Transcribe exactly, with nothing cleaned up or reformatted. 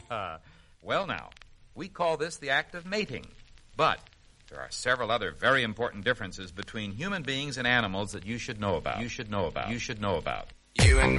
Well, now, we call this the act of mating. But there are several other very important differences between human beings and animals that you should know about. You should know about. You should know about. You and